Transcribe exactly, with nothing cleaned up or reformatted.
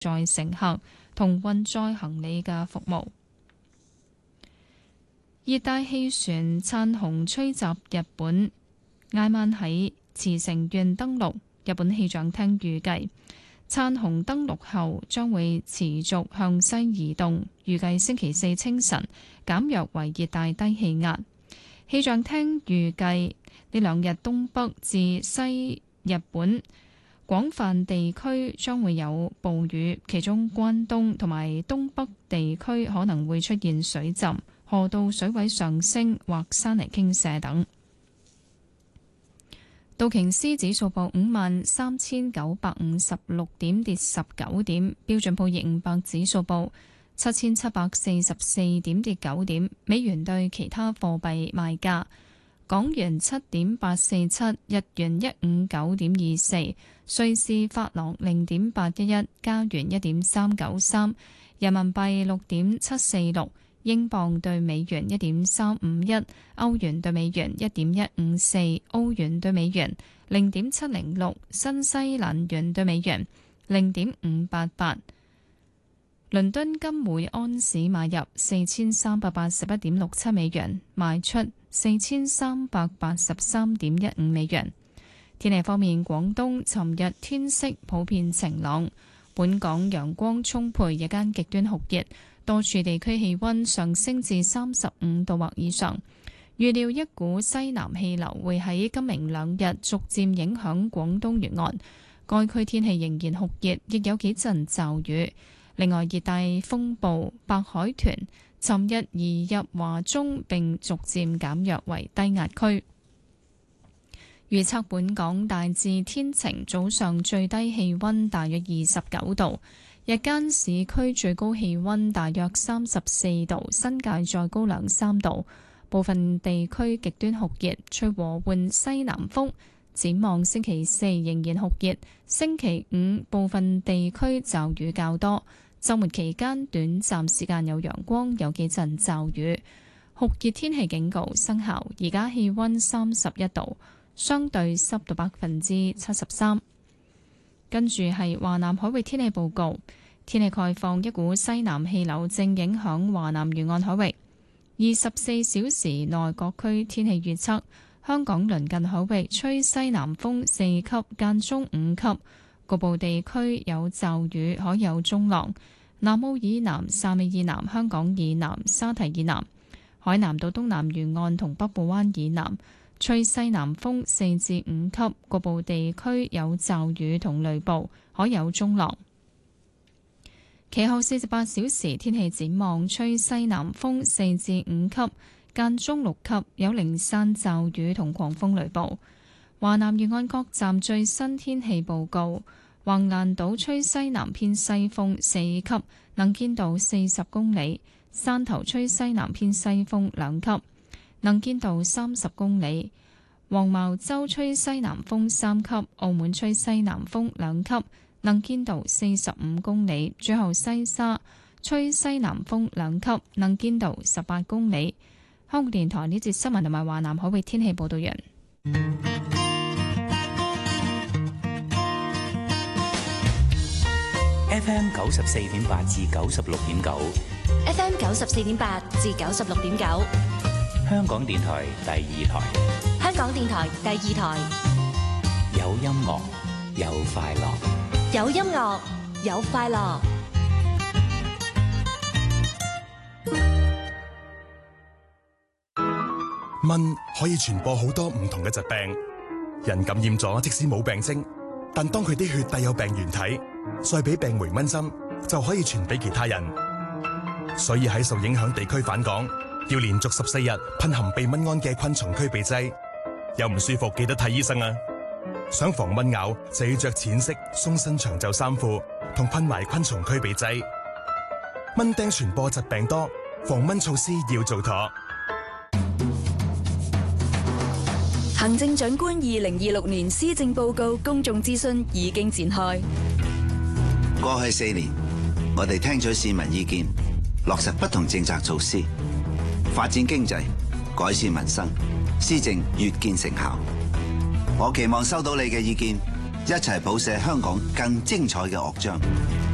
載乘客同運載行李嘅服務。熱帶氣旋燦紅吹襲日本，挨晚喺茨城縣登陸。日本氣象廳預計燦紅登陸後將會持續向西移動，預計星期四清晨減弱為熱帶低氣壓。氣象廳預計呢兩日東北至西日本廣泛地區將會有暴雨，其中關東同埋東北地區可能會出現水浸、河道水位上升或山泥傾瀉等。道瓊斯指數報五萬三千九百五十六點，跌十九點。標準普爾五百指數報七千七百四十四點，跌九點。美元對其他貨幣賣價：港元七點八四七，日元一五九點二四，瑞士法郎零點八一一，加元一點三九三，人民幣六點七四六。英鎊對美元一點三五一，歐元對美元一點一五四，澳元對美元零點七零六，新西蘭元對美元零點五八八。倫敦金每安士買入四千三百八十一點六七美元，賣出四千三百八十三點一五美元。天氣方面，廣東尋日天色普遍晴朗，本港陽光充沛，日間極端酷熱。多處地區氣溫上升至三十五度或以上，預料一股西南氣流會喺今明兩日逐漸影響廣東沿岸，該區天氣仍然酷熱，亦有幾陣驟雨。另外，熱帶風暴白海豚尋日移入華中並逐漸減弱為低壓區。預測本港大致天晴，早上最低氣溫大約二十九度。日間市區最高氣溫大約三十四度，新界再高兩三度。部分地區極端酷熱，吹和緩西南風。展望星期四仍然酷熱，星期五部分地區驟雨較多。週末期間短暫時間有陽光，有幾陣驟雨。酷熱天氣警告生效。而家氣溫三十一度，相對濕度百分之七十三。跟住係華南海域天氣報告，天氣概況，一股西南氣流正影響華南沿岸海域。二十四小時內各區天氣預測：香港鄰近海域吹西南風四級，間中五級，局部地區有驟雨，可有中浪。南澳以南、汕尾以南、香港以南、沙堤以南、海南島東南沿岸同北部灣以南吹西南風四至五級，局部地區有驟雨同雷暴，可有中浪。其後四十八小時天氣展望，吹西南風四至五級，間中六級，有零散驟雨同狂風雷暴。華南沿岸各站最新天氣報告：橫瀾島吹西南偏西風四級，能見度四十公里；汕頭吹西南偏西風兩級，能見度三十公里。黃茅洲吹西南風三級，澳門吹西南風兩級，能見度四十五公里。最後西沙吹西南風兩級，能見度十八公里。香港電台呢節新聞同埋華南海域天氣報道完。 F M 九十四點八至九十六點九 ，F M 九十四點八至九十六點九， 香港電台第二台， 香港電台第二台， 有音樂，有快樂， 有音樂，有快樂。 蚊可以傳播好多唔同嘅疾病，人感染咗即使冇病徵，但當佢啲血帶有病原體，再俾病媒蚊針就可以傳俾其他人。所以喺受影響地區返港，要連續十四日噴含避蚊胺嘅昆蟲驅避劑。有唔舒服記得睇醫生啊！想防蚊咬就要着淺色鬆身長袖衫褲，同噴埋昆蟲驅避劑。蚊叮傳播疾病多，防蚊措施要做妥。 行政長官二零二六年施政報告公眾諮詢已經展開。 過去四年，我哋聽取市民意見，落實不同政策措施，發展經濟，改善民生，施政越見成效。我期望收到你嘅意見，一齊譜寫香港更精彩嘅樂章。